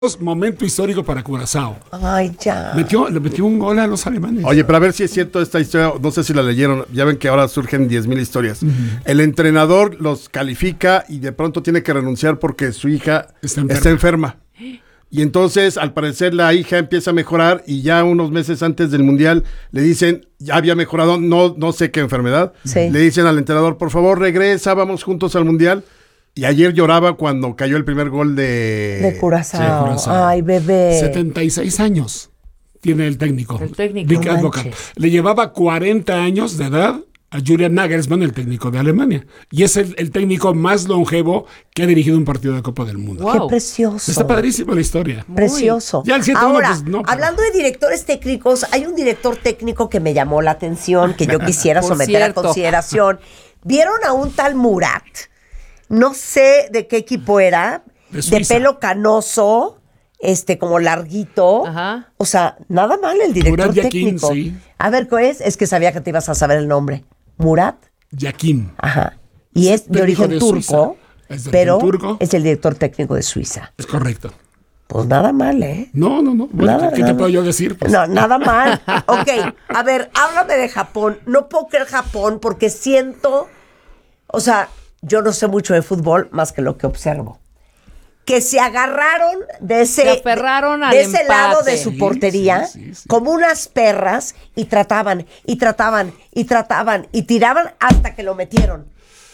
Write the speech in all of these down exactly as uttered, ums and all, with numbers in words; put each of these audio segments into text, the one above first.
Momento histórico para Curazao. Ay, ya. Metió, le metió un gol a los alemanes. Oye, pero a ver si es cierto esta historia, no sé si la leyeron, ya ven que ahora surgen diez mil historias. Uh-huh. El entrenador los califica y de pronto tiene que renunciar porque su hija está enferma. Está enferma. Y entonces, al parecer, la hija empieza a mejorar y ya unos meses antes del Mundial le dicen, ya había mejorado, no, no sé qué enfermedad. Sí. Le dicen al entrenador, por favor, regresa, vamos juntos al Mundial. Y ayer lloraba cuando cayó el primer gol de... De Curazao. Sí, Curazao. Ay, bebé. setenta y seis años tiene el técnico. El técnico. Rick Advocaat. Le llevaba cuarenta años de edad a Julian Nagelsmann, el técnico de Alemania. Y es el, el técnico más longevo que ha dirigido un partido de Copa del Mundo. Wow. Qué precioso. Está padrísima la historia. Precioso. Ya el siete uno, Ahora, pues, no, pero... hablando de directores técnicos, hay un director técnico que me llamó la atención, que yo quisiera someter cierto. a consideración. ¿Vieron a un tal Murat? No sé de qué equipo era, de, de pelo canoso, este, como larguito. Ajá. O sea, nada mal el director Murat técnico. Yakin, sí. A ver, ¿cuál es? Es que sabía que te ibas a saber el nombre. Murat Yakin. Ajá. Y es de origen de turco, es de pero turco. Es el director técnico de Suiza. Es correcto. Pues nada mal, ¿eh? No, no, no. Bueno, nada, ¿qué nada. te puedo yo decir? Pues? No, nada mal. Ok, a ver, háblame de Japón. No puedo creer Japón porque siento, o sea... Yo no sé mucho de fútbol más que lo que observo. Que se agarraron de ese, se aferraron al de ese empate. lado de su portería sí, sí, sí, sí. como unas perras y trataban, y trataban, y trataban, y tiraban hasta que lo metieron.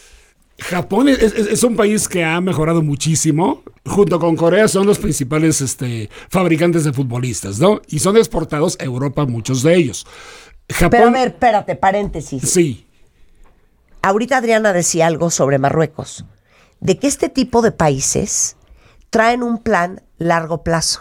Japón es, es, es un país que ha mejorado muchísimo. Junto con Corea son los principales este, fabricantes de futbolistas, ¿no? Y son exportados a Europa muchos de ellos. Japón, Pero a ver, espérate, paréntesis. Sí. Ahorita Adriana decía algo sobre Marruecos, de que este tipo de países traen un plan largo plazo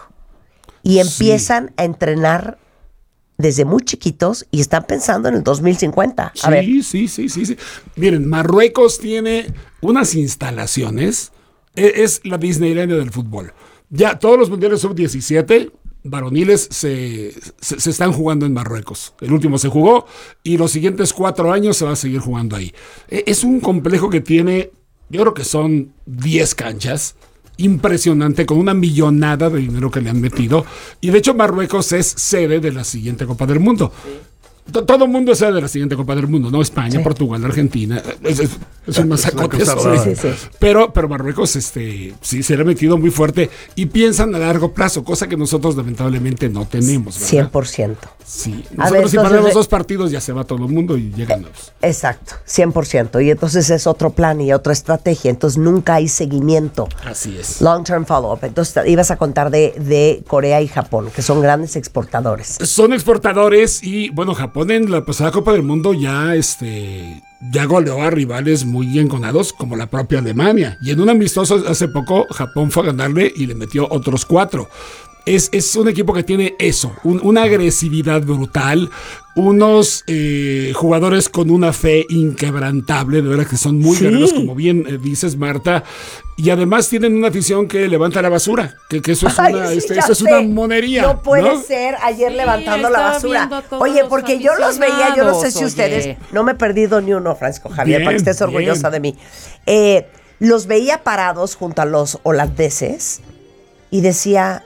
y empiezan sí. a entrenar desde muy chiquitos y están pensando en el dos mil cincuenta. A sí, ver. sí, sí, sí, sí. Miren, Marruecos tiene unas instalaciones, es la Disneylandia del fútbol. Ya todos los mundiales sub diecisiete varoniles se, se, se están jugando en Marruecos. El último se jugó y los siguientes cuatro años se va a seguir jugando ahí. Es un complejo que tiene, yo creo que son diez canchas, impresionante, con una millonada de dinero que le han metido. Y de hecho Marruecos es sede de la siguiente Copa del Mundo. Sí. Todo el mundo es sede de la siguiente Copa del Mundo, ¿no? España, sí. Portugal, Argentina. Es, es, es un masacote. Sí, sí, sí. Pero, pero Marruecos este, sí se le ha metido muy fuerte y piensan a largo plazo, cosa que nosotros lamentablemente no tenemos, ¿verdad? cien por ciento. Sí. Nosotros ver, si perdemos re... dos partidos ya se va todo el mundo y llegan los... Exacto, cien por ciento. Y entonces es otro plan y otra estrategia. Entonces nunca hay seguimiento. Así es. Long term follow-up. Entonces ibas a contar de, de Corea y Japón, que son grandes exportadores. Son exportadores y, bueno, Japón en la pasada Copa del Mundo ya este ya goleó a rivales muy enconados como la propia Alemania. Y en un amistoso hace poco Japón fue a ganarle y le metió otros cuatro. Es, es un equipo que tiene eso, un, una agresividad brutal, unos eh, jugadores con una fe inquebrantable, de verdad que son muy sí. guerreros, como bien eh, dices, Marta, y además tienen una afición que levanta la basura, que, que eso es Ay, una, sí, este, eso es una monería. No puede ¿no? ser ayer sí, levantando la basura. Oye, porque yo los veía, yo no sé si ustedes, oye. no me he perdido ni uno, Francisco Javier, bien, para que estés orgullosa bien. de mí. Eh, los veía parados junto a los holandeses y decía...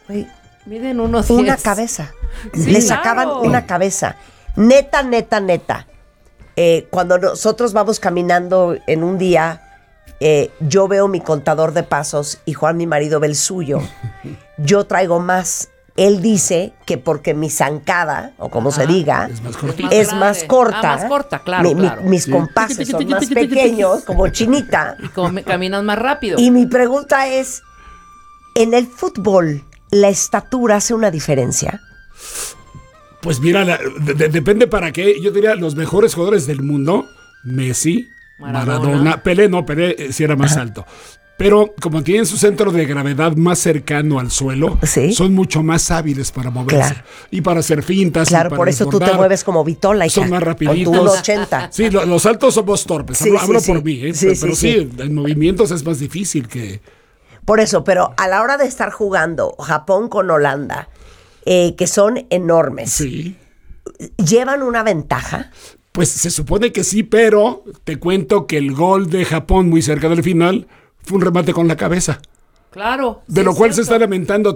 Miden unos una diez. cabeza. Sí, Le sacaban claro. una cabeza. Neta, neta, neta. Eh, cuando nosotros vamos caminando en un día, eh, yo veo mi contador de pasos y Juan, mi marido, ve el suyo. Yo traigo más. Él dice que porque mi zancada, o como Ajá. se diga, es más, cortita. es más corta. Ah, más corta, claro, Mi, claro. Mi, mis sí. compases son más pequeños, como chinita. Y como caminas más rápido. Y mi pregunta es, en el fútbol, ¿la estatura hace una diferencia? Pues mira, la, de, de, depende para qué. Yo diría los mejores jugadores del mundo, Messi, Maradona, Maradona Pelé, no, Pelé eh, sí era más Ajá. alto. Pero como tienen su centro de gravedad más cercano al suelo, ¿Sí? son mucho más hábiles para moverse. Claro. Y para hacer fintas. Claro, y para por eso desbordar. tú te mueves como Vitola. Hija, son más rapiditos. Con tu uno ochenta. Sí, lo, los altos somos torpes. Sí, hablo sí, hablo sí. por mí, ¿eh? Sí, pero sí, sí, sí, en movimientos es más difícil que... Por eso, pero a la hora de estar jugando Japón con Holanda, eh, que son enormes, sí. ¿llevan una ventaja? Pues se supone que sí, pero te cuento que el gol de Japón muy cerca del final fue un remate con la cabeza. Claro. De sí, lo es cual se cierto. está lamentando